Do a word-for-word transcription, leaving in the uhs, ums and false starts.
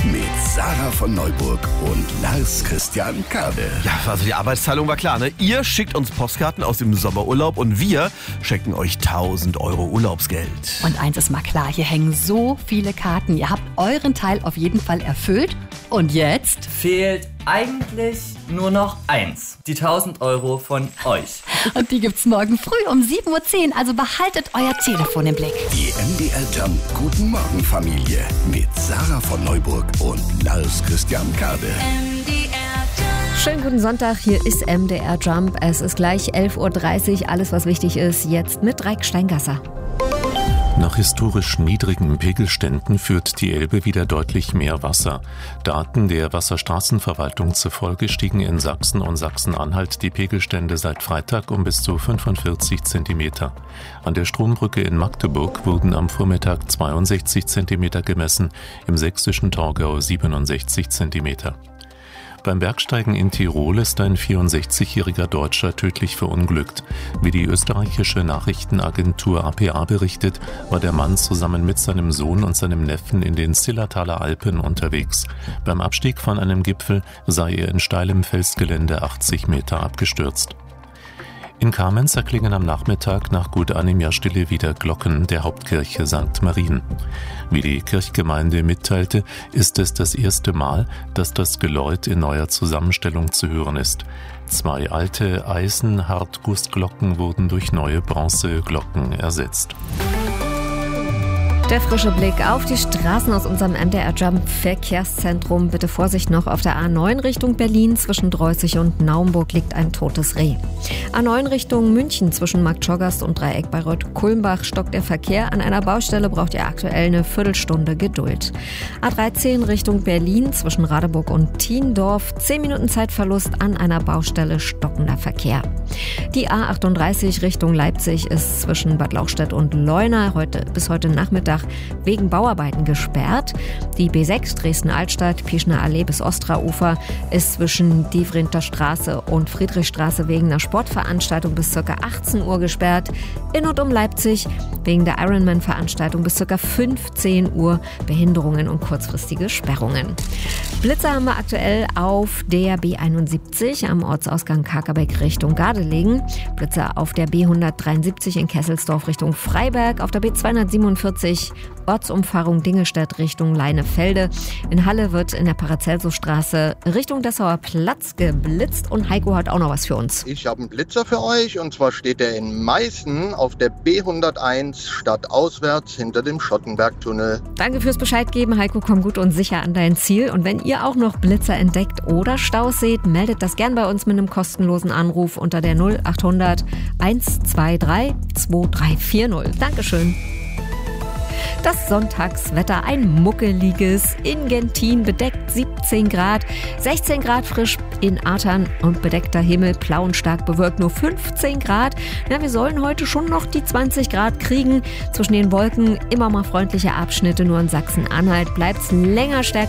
mit Sarah von Neuburg und Lars Christian Kade. Ja, also die Arbeitsteilung war klar, ne? Ihr schickt uns Postkarten aus dem Sommerurlaub und wir schenken euch tausend Euro Urlaubsgeld. Und eins ist mal klar, hier hängen so viele Karten. Ihr habt euren Teil auf jeden Fall erfüllt. Und jetzt? Fehlt eigentlich nur noch eins. Die tausend Euro von euch. Und die gibt's morgen früh um sieben Uhr zehn. Also behaltet euer Telefon im Blick. Die M D R Jump Guten Morgen Familie mit Sarah von Neuburg und Lars Christian Kade. Schönen guten Sonntag, hier ist M D R Jump. Es ist gleich elf Uhr dreißig. Alles, was wichtig ist, jetzt mit Reik Steingasser. Nach historisch niedrigen Pegelständen führt die Elbe wieder deutlich mehr Wasser. Daten der Wasserstraßenverwaltung zufolge stiegen in Sachsen und Sachsen-Anhalt die Pegelstände seit Freitag um bis zu fünfundvierzig Zentimeter. An der Strombrücke in Magdeburg wurden am Vormittag zweiundsechzig Zentimeter gemessen, im sächsischen Torgau siebenundsechzig Zentimeter. Beim Bergsteigen in Tirol ist ein vierundsechzigjähriger Deutscher tödlich verunglückt. Wie die österreichische Nachrichtenagentur A P A berichtet, war der Mann zusammen mit seinem Sohn und seinem Neffen in den Zillertaler Alpen unterwegs. Beim Abstieg von einem Gipfel sei er in steilem Felsgelände achtzig Meter abgestürzt. In Kamenz erklingen am Nachmittag nach gut einem Jahr Stille wieder Glocken der Hauptkirche Sankt Marien. Wie die Kirchgemeinde mitteilte, ist es das erste Mal, dass das Geläut in neuer Zusammenstellung zu hören ist. Zwei alte Eisen-Hartgussglocken wurden durch neue Bronzeglocken ersetzt. Der frische Blick auf die Straßen aus unserem M D R Jump Verkehrszentrum. Bitte Vorsicht noch auf der A neun Richtung Berlin. Zwischen Dreußig und Naumburg liegt ein totes Reh. A neun Richtung München zwischen Marktschorgast und Dreieck Bayreuth-Kulmbach stockt der Verkehr. An einer Baustelle braucht ihr aktuell eine Viertelstunde Geduld. A dreizehn Richtung Berlin zwischen Radeburg und Thiendorf. Zehn Minuten Zeitverlust an einer Baustelle, stockender Verkehr. Die A achtunddreißig Richtung Leipzig ist zwischen Bad Lauchstädt und Leuna heute bis heute Nachmittag wegen Bauarbeiten gesperrt. Die B sechs Dresden-Altstadt, Pieschner Allee bis Ostraufer ist zwischen Dievrinter Straße und Friedrichstraße wegen einer Sportveranstaltung bis ca. achtzehn Uhr gesperrt. In und um Leipzig wegen der Ironman-Veranstaltung bis ca. fünfzehn Uhr Behinderungen und kurzfristige Sperrungen. Blitzer haben wir aktuell auf der B einundsiebzig am Ortsausgang Kakerbeck Richtung Gardelegen. Blitzer auf der B hundertdreiundsiebzig in Kesselsdorf Richtung Freiberg, auf der B zweihundertsiebenundvierzig Ortsumfahrung Dingelstädt Richtung Leinefelde. In Halle wird in der Paracelsus-Straße Richtung Dessauer Platz geblitzt und Heiko hat auch noch was für uns. Ich habe einen Blitzer für euch und zwar steht der in Meißen auf der B hunderteins stadtauswärts hinter dem Schottenbergtunnel. Danke fürs Bescheid geben, Heiko, komm gut und sicher an dein Ziel. Und wenn ihr auch noch Blitzer entdeckt oder Staus seht, meldet das gern bei uns mit einem kostenlosen Anruf unter der null achthundert hundertzweiundzwanzig zweitausenddreihundertvierzig. Dankeschön. Das Sonntagswetter, ein muckeliges, in Gentin bedeckt siebzehn Grad, sechzehn Grad frisch in Artern und bedeckter Himmel, blau und stark bewölkt nur fünfzehn Grad. Ja, wir sollen heute schon noch die zwanzig Grad kriegen. Zwischen den Wolken immer mal freundliche Abschnitte, nur in Sachsen-Anhalt bleibt es länger stärker